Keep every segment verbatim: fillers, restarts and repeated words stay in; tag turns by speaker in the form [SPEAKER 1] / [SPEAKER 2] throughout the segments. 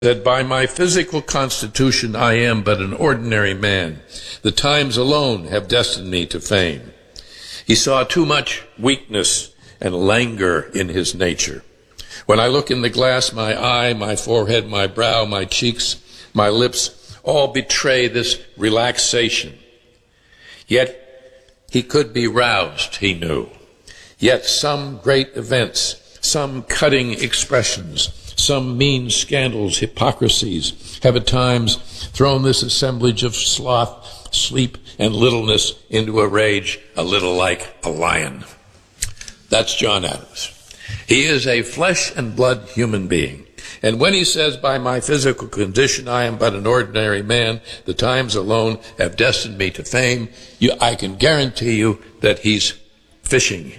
[SPEAKER 1] that by my physical constitution I am but an ordinary man. The times alone have destined me to fame. He saw too much weakness and languor in his nature. When I look in the glass, my eye, my forehead, my brow, my cheeks, my lips all betray this relaxation. Yet he could be roused, he knew. Yet some great events, some cutting expressions, some mean scandals, hypocrisies, have at times thrown this assemblage of sloth, sleep, and littleness into a rage a little like a lion. That's John Adams. He is a flesh and blood human being. And when he says, by my physical condition I am but an ordinary man, the times alone have destined me to fame, you, I can guarantee you that he's fishing.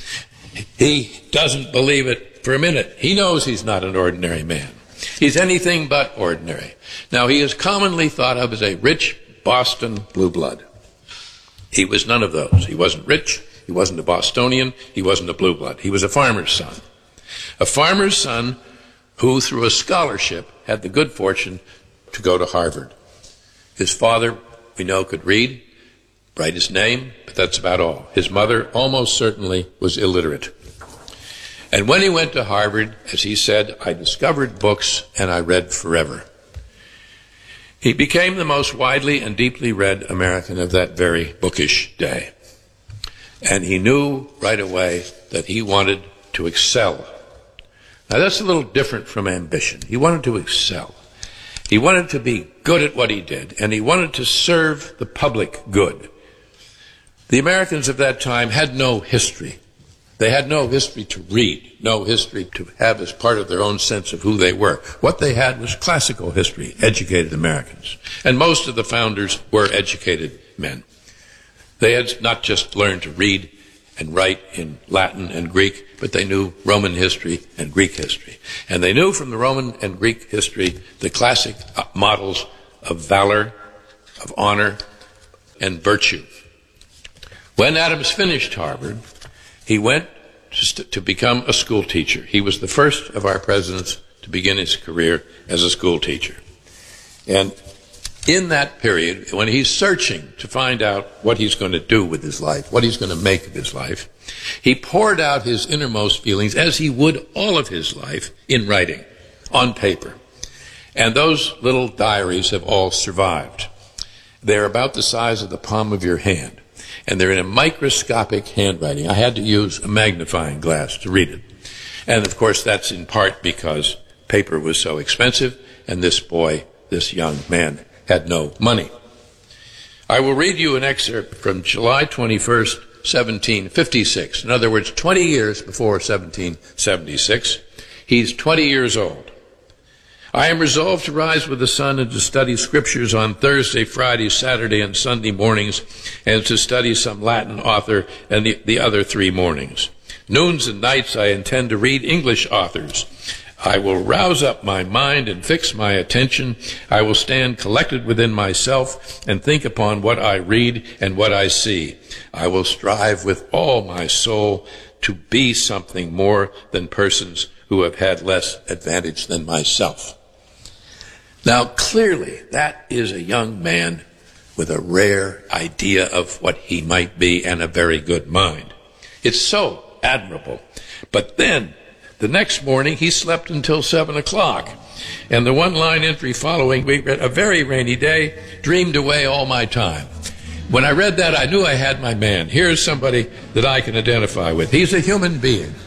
[SPEAKER 1] He doesn't believe it for a minute. He knows he's not an ordinary man. He's anything but ordinary. Now, he is commonly thought of as a rich Boston blue blood. He was none of those. He wasn't rich. He wasn't a Bostonian. He wasn't a blue blood. He was a farmer's son. A farmer's son who, through a scholarship, had the good fortune to go to Harvard. His father, we know, could read, write his name, but that's about all. His mother almost certainly was illiterate. And when he went to Harvard, as he said, I discovered books and I read forever. He became the most widely and deeply read American of that very bookish day. And he knew right away that he wanted to excel. Now that's a little different from ambition. He wanted to excel. He wanted to be good at what he did, and he wanted to serve the public good. The Americans of that time had no history. They had no history to read, no history to have as part of their own sense of who they were. What they had was classical history, educated Americans. And most of the founders were educated men. They had not just learned to read and write in Latin and Greek, but they knew Roman history and Greek history. And they knew from the Roman and Greek history the classic models of valor, of honor, and virtue. When Adams finished Harvard, he went to become a school teacher. He was the first of our presidents to begin his career as a school teacher. And in that period, when he's searching to find out what he's going to do with his life, what he's going to make of his life, he poured out his innermost feelings, as he would all of his life, in writing, on paper. And those little diaries have all survived. They're about the size of the palm of your hand. And they're in a microscopic handwriting. I had to use a magnifying glass to read it. And of course, that's in part because paper was so expensive, and this boy, this young man, had no money. I will read you an excerpt from July twenty-first, seventeen fifty-six. In other words, twenty years before seventeen seventy-six. He's twenty years old. I am resolved to rise with the sun and to study scriptures on Thursday, Friday, Saturday, and Sunday mornings, and to study some Latin author and the, the other three mornings. Noons and nights I intend to read English authors. I will rouse up my mind and fix my attention. I will stand collected within myself and think upon what I read and what I see. I will strive with all my soul to be something more than persons who have had less advantage than myself. Now, clearly, that is a young man with a rare idea of what he might be and a very good mind. It's so admirable. But then, the next morning, he slept until seven o'clock. And the one-line entry following, we read, a very rainy day, dreamed away all my time. When I read that, I knew I had my man. Here's somebody that I can identify with. He's a human being.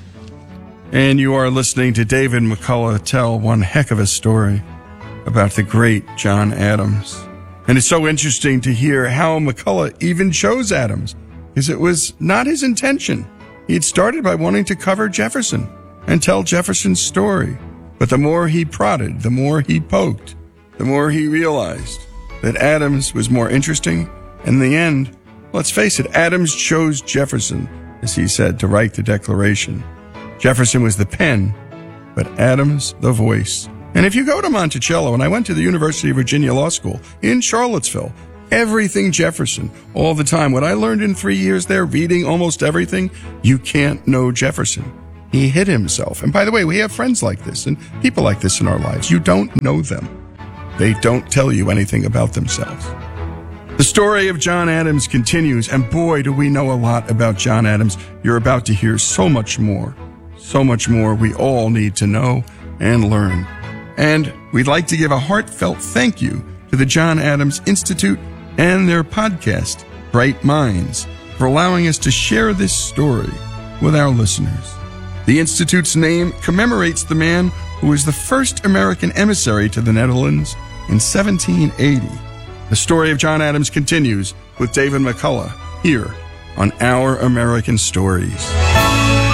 [SPEAKER 2] And you are listening to David McCullough tell one heck of a story about the great John Adams. And it's so interesting to hear how McCullough even chose Adams, because it was not his intention. He had started by wanting to cover Jefferson and tell Jefferson's story. But the more he prodded, the more he poked, the more he realized that Adams was more interesting. In the end, let's face it, Adams chose Jefferson, as he said, to write the Declaration. Jefferson was the pen, but Adams the voice. And if you go to Monticello, and I went to the University of Virginia Law School in Charlottesville, everything Jefferson, all the time. What I learned in three years there, reading almost everything, you can't know Jefferson. he hid himself. And by the way, we have friends like this and people like this in our lives. You don't know them. They don't tell you anything about themselves. The story of John Adams continues, and boy, do we know a lot about John Adams. You're about to hear so much more, so much more we all need to know and learn. And we'd like to give a heartfelt thank you to the John Adams Institute and their podcast, Bright Minds, for allowing us to share this story with our listeners. The Institute's name commemorates the man who was the first American emissary to the Netherlands in seventeen eighty. The story of John Adams continues with David McCullough here on Our American Stories.